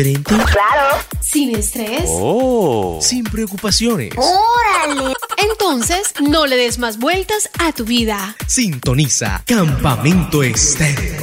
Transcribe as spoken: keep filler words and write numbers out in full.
Claro. Sin estrés. Oh. Sin preocupaciones. ¡Órale! Entonces, no le des más vueltas a tu vida. Sintoniza Campamento Estéreo.